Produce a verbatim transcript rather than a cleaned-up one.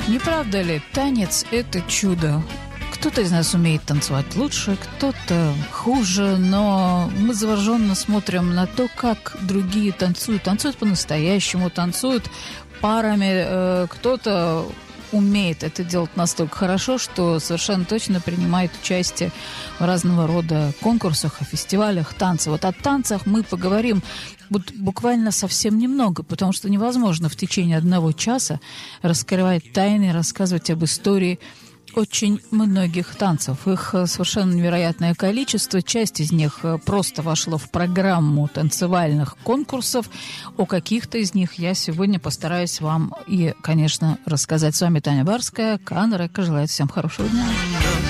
Не правда ли, танец – это чудо? Кто-то из нас умеет танцевать лучше, кто-то хуже, но мы завороженно смотрим на то, как другие танцуют. Танцуют по-настоящему, танцуют парами, кто-то умеет это делать настолько хорошо, что совершенно точно принимает участие в разного рода конкурсах и фестивалях танца. Вот о танцах мы поговорим вот буквально совсем немного, потому что невозможно в течение одного часа раскрывать тайны, рассказывать об истории очень многих танцев. Их совершенно невероятное количество. Часть из них просто вошла в программу танцевальных конкурсов. О каких-то из них я сегодня постараюсь вам и, конечно, рассказать. С вами Таня Барская. Кан Река желает всем хорошего дня.